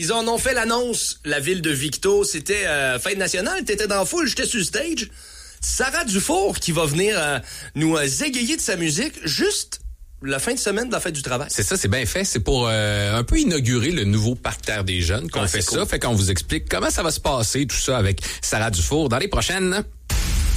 Ils en ont fait l'annonce, la ville de Victo. C'était fête nationale, t'étais dans la foule, j'étais sur le stage. Sarah Dufour qui va venir nous égayer de sa musique juste la fin de semaine de la fête du travail. C'est ça, c'est bien fait. C'est pour un peu inaugurer le nouveau Parc Terre des Jeunes qu'on fait ça. Cool. Fait qu'on vous explique comment ça va se passer, tout ça avec Sarah Dufour dans les prochaines